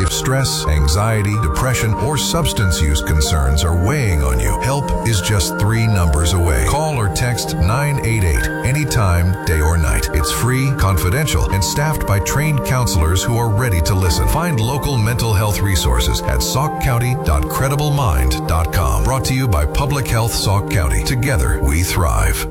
stress, anxiety, depression, or substance use concerns are weighing on you, help is just 3 numbers away. Call or text 988 anytime, day or night. It's free, confidential, and staffed by trained counselors who are ready to listen. Find local mental health resources at saukcounty.crediblemmind.com. Brought to you by Public Health Sauk County. Together, we thrive.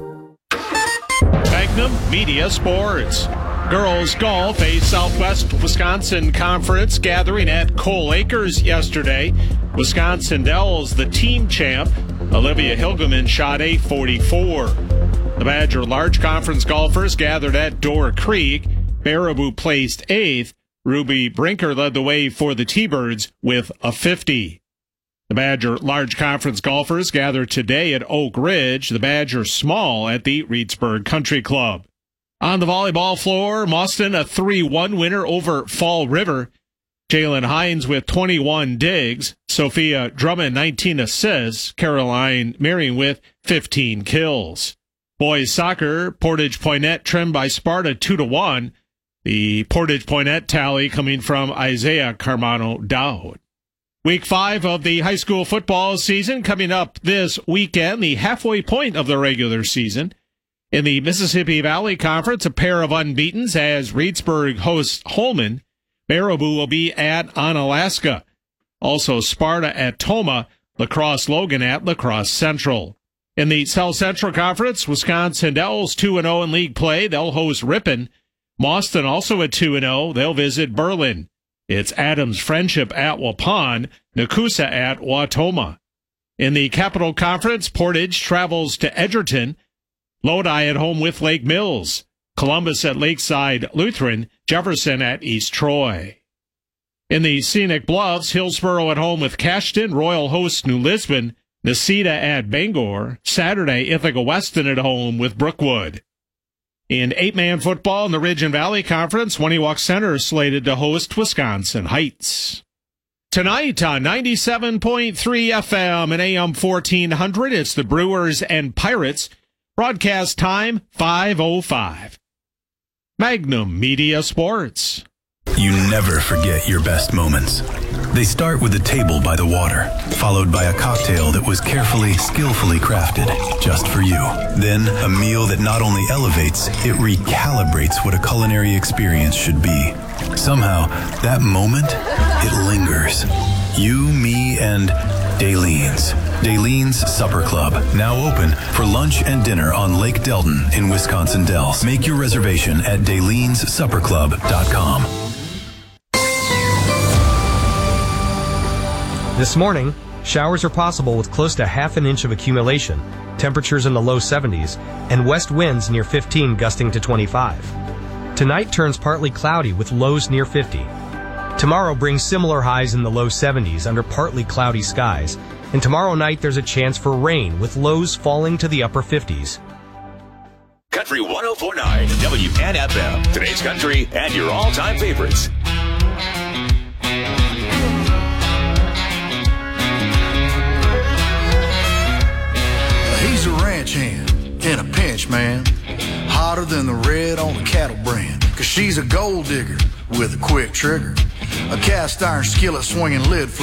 Magnum Media Sports. Girls golf, a Southwest Wisconsin Conference gathering at Cole Acres yesterday. Wisconsin Dells, the team champ. Olivia Hilgeman shot a 44. The Badger Large Conference golfers gathered at Door Creek. Baraboo placed 8th. Ruby Brinker led the way for the T-Birds with a 50. The Badger Large Conference golfers gathered today at Oak Ridge. The Badger Small at the Reedsburg Country Club. On the volleyball floor, Mauston a 3-1 winner over Fall River. Jalen Hines with 21 digs. Sophia Drummond 19 assists. Caroline Marion with 15 kills. Boys soccer, Portage Poinnette trimmed by Sparta 2-1. The Portage Poinnette tally coming from Isaiah Carmano Dowd. Week 5 of the high school football season coming up this weekend, the halfway point of the regular season. In the Mississippi Valley Conference, a pair of unbeatens as Reedsburg hosts Holman. Baraboo will be at Onalaska. Also Sparta at Toma, Lacrosse Logan at Lacrosse Central. In the South Central Conference, Wisconsin Dells 2-0 in league play. They'll host Ripon. Mauston also at 2-0. They'll visit Berlin. It's Adams Friendship at Waupun, Nakusa at Wautoma. In the Capital Conference, Portage travels to Edgerton. Lodi at home with Lake Mills. Columbus at Lakeside Lutheran. Jefferson at East Troy. In the Scenic Bluffs, Hillsborough at home with Cashton. Royal hosts New Lisbon. Necedah at Bangor. Saturday, Ithaca Weston at home with Brookwood. In 8-man football in the Ridge and Valley Conference, Waniwak Center is slated to host Wisconsin Heights. Tonight on 97.3 FM and AM 1400, it's the Brewers and Pirates. Broadcast time 5:05. Magnum Media Sports. You never forget your best moments. They start with a table by the water, followed by a cocktail that was carefully, skillfully crafted just for you. Then a meal that not only elevates, it recalibrates what a culinary experience should be. Somehow, that moment, it lingers. You, me, and Dalene's. Dalene's Supper Club, now open for lunch and dinner on Lake Delton in Wisconsin Dells. Make your reservation at Dalene'sSupperClub.com. This morning, showers are possible with close to half an inch of accumulation, temperatures in the low 70s, and west winds near 15 gusting to 25. Tonight turns partly cloudy with lows near 50. Tomorrow brings similar highs in the low 70s under partly cloudy skies, and tomorrow night there's a chance for rain with lows falling to the upper 50s. Country 104.9 WNFM, today's country and your all-time favorites. He's a ranch hand in a pinch, man. Hotter than the red on the cattle brand. 'Cause she's a gold digger with a quick trigger. A cast iron skillet swinging lid.